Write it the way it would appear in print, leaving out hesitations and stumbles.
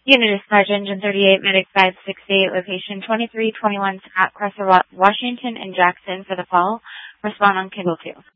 Unit Dispatch Engine 38, Medic 568, location 2321 Scott Crosser, Washington, and Jackson for the fall. Respond on Kindle 2.